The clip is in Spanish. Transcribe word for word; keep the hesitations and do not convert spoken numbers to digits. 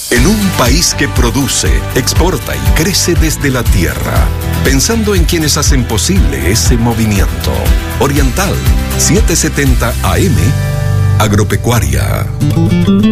En un país que produce, exporta y crece desde la tierra, pensando en quienes hacen posible ese movimiento. Oriental, setecientos setenta A M, Agropecuaria.